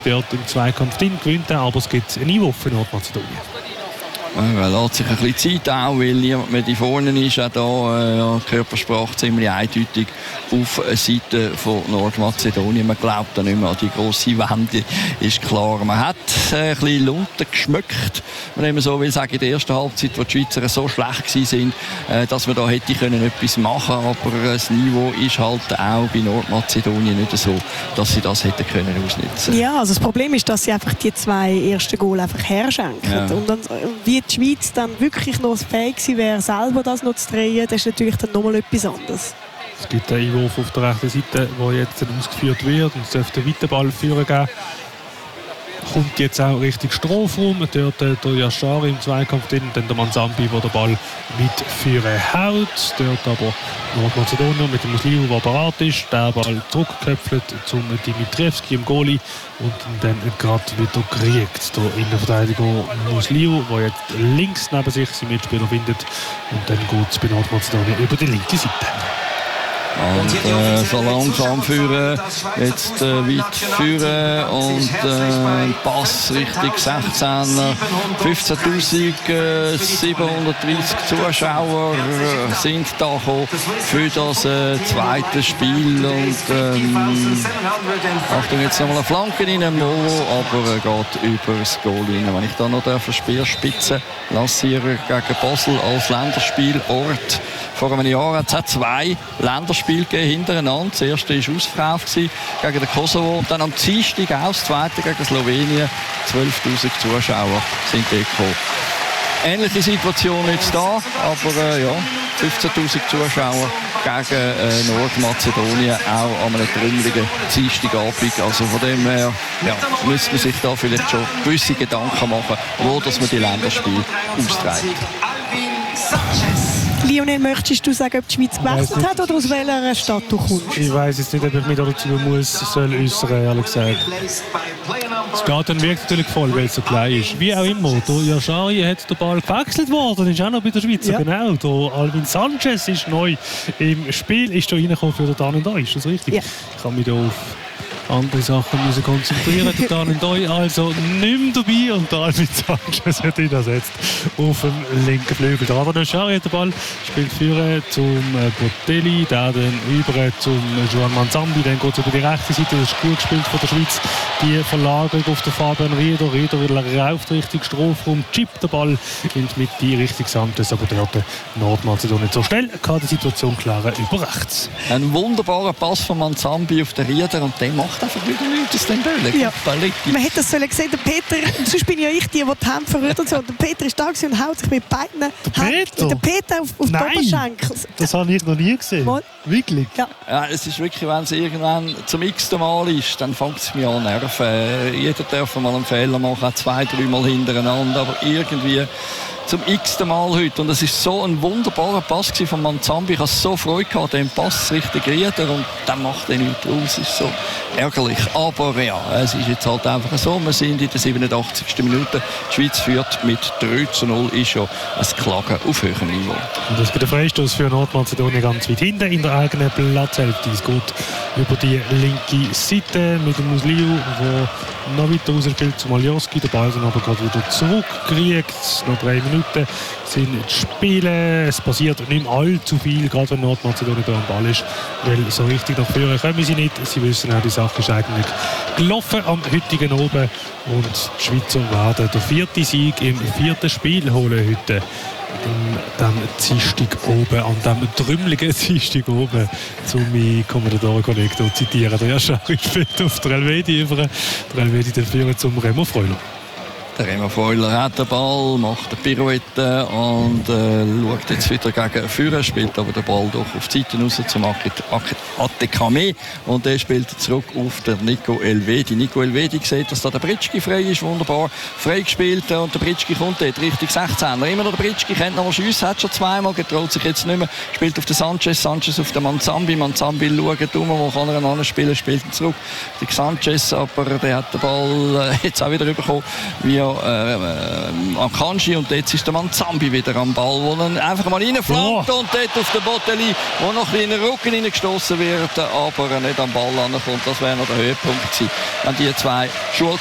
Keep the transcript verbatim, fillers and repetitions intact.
dort im Zweikampf drin, gewinnt, aber es gibt ein Niveau für Nordmazedonien. Er lässt sich ein bisschen Zeit auch, weil niemand mehr da vorne ist. Auch da äh, Körpersprache ziemlich eindeutig auf der Seite von Nordmazedonien. Man glaubt da nicht mehr an die grosse Wende, ist klar. Man hat äh, ein bisschen Lunte geschmückt, wenn man so will sagen, in der ersten Halbzeit, wo die Schweizer so schlecht waren, äh, dass man da hätte können etwas machen können. Aber das Niveau ist halt auch bei Nordmazedonien nicht so, dass sie das hätten können ausnutzen. Ja, also das Problem ist, dass sie einfach die zwei ersten Goal einfach herschenken. Ja. Und dann, wie die Schweiz dann wirklich noch fähig gewesen wäre, selber das noch zu drehen, das ist natürlich dann nochmal etwas anderes. Es gibt einen Einwurf auf der rechten Seite, der jetzt ausgeführt wird, und es dürfte einen weiten Ball führen geben. Kommt jetzt auch Richtung Strafraum, dort der Yashari im Zweikampf drin, dann der Manzambi, der den Ball mitführen haut. Dort aber Nordmazedonien mit dem Musliu, der bereit ist, der Ball zurückgeköpft zum Dimitrievski im Goalie und dann gerade wieder kriegt. Der Innenverteidiger Musliu, der jetzt links neben sich seinen Mitspieler findet, und dann geht es bei Nordmazedonien über die linke Seite. Und äh, so langsam führen, jetzt äh, weit führen und äh, Pass Richtung sechzehner. fünfzehntausendsiebenhundertdreißig Zuschauer äh, sind da gekommen für das äh, zweite Spiel. Und ähm, Achtung, jetzt nochmal eine Flanke rein, Molo, aber er äh, geht über das Goal rein. Wenn ich da noch eine Speerspitze lanciere gegen Basel als Länderspielort. Vor einem Jahr hat es zwei Länderspiele hintereinander. Das erste war ausverkauft gegen den Kosovo. Und dann am Dienstag auch das zweite gegen Slowenien. zwölftausend Zuschauer sind dort gekommen. Ähnliche Situation jetzt da, aber äh, ja, fünfzehntausend Zuschauer gegen äh, Nordmazedonien, auch an einem trümmeligen Dienstagabend. Also von dem her ja, müsste man sich da vielleicht schon gewisse Gedanken machen, wo dass man die Länderspiele austrägt. Lionel, möchtest du sagen, ob die Schweiz gewechselt hat oder aus welcher Stadt du kommst? Ich weiss jetzt nicht, ob ich mich dazu muss, soll äußern, ehrlich gesagt. Das Stadion wirkt natürlich voll, weil es so klein ist. Wie auch immer, der Yashari hat den Ball gewechselt worden, ist auch noch bei der Schweiz. Ja. Genau, der Alvin Sanchez ist neu im Spiel, ist da reingekommen für den Dan und Da, ist das richtig? Ja. Ich kann mich da auf andere Sachen müssen konzentrieren. Der Dan und Da also nicht mehr dabei, und der Alvin Sanchez wird ihn ersetzt auf dem linken Flügel. Der Adrian Yashari hat den Ball, spielt führen zum Botelli, der dann über zum Juan Manzambi, dann geht es über die rechte Seite, das ist gut gespielt von der Schweiz, die Verlagerung auf den Fabian Rieder, Rieder läuft Richtung Strafraum, chippt den Ball in die Mitte Richtung Sanchez, aber der hat Nordmazedonien so schnell kann die Situation klären über rechts. Ein wunderbarer Pass von Manzambi auf den Rieder, und der macht einfach wieder nichts aus dem Böllen. Ja. Man hätte das sollen gesehen, der Peter, sonst bin ja ich die, die die Hände verrührt und so. Und der Peter ist da und haut sich mit beiden der Peter? Der Peter auf, auf den Oberschenkel. Das habe ich noch nie gesehen. Mal. Wirklich? Ja. Ja, es ist wirklich, wenn es irgendwann zum x-ten Mal ist, dann fängt es mich an nerven. Äh, jeder darf mal einen Fehler machen, auch zwei, dreimal hintereinander, aber irgendwie zum x-ten Mal heute. Und es ist so ein wunderbarer Pass von Manzambi. Ich hatte so Freude gehabt, den Pass Richtung Rieder, und dann macht er nichts aus. Es ist so ärgerlich. Aber ja, es ist jetzt halt einfach so. Wir sind in der siebenundachtzigsten Minute. Die Schweiz führt mit drei zu null, ist ja ein Klagen auf höherem Niveau. Und das gibt einen Freistoß für Nordmazedonien ganz weit hinten in der eigenen Platzhälfte. Es geht über die linke Seite mit dem Musliu, der noch weiter rausspielt zum Alioski. Der Ball dann aber gerade wieder zurückkriegt. Noch drei Minuten sind zu spielen. Es passiert nicht mehr allzu viel, gerade wenn Nordmazedonien da am Ball ist, weil so richtig nach vorne kommen sie nicht. Sie wissen auch, die Sache ist eigentlich gelaufen am heutigen Abend, und die Schweizer werden den vierten Sieg im vierten Spiel holen heute. An diesem Dienstag oben, an diesem trümmeligen Dienstag oben, um meinen Kommentatoren-Kollegen zu zitieren. Der Yashari spielt auf der Elvedi über. Der Elvedi dann führen zum Remo Freuler. Der Remo Freuler hat den Ball, macht eine Pirouette und äh, schaut jetzt wieder gegen vorne, spielt aber den Ball doch auf die Seite raus zum Atekame, und der spielt zurück auf den Nico Elvedi. Nico Elvedi sieht, dass da der Britschki frei ist, wunderbar frei gespielt, und der Britschki kommt dort Richtung sechzehner. Immer noch der Britschki, kennt noch mal Schüsse, hat schon zweimal, getraut sich jetzt nicht mehr, spielt auf den Sanchez, Sanchez auf den Manzambi, Manzambi schaut um, wo kann er ihn anspielen, spielt ihn zurück. Der Sanchez, aber der hat den Ball äh, jetzt auch wieder bekommen, via noch äh, äh, Akanji und jetzt ist der Manzambi wieder am Ball, wo dann einfach mal reinflankt oh. und dort auf den Botteli, wo noch ein bisschen in den Rücken reingestossen wird, aber nicht am Ball ankommt. Das wäre noch der Höhepunkt gewesen, wenn die zwei Schul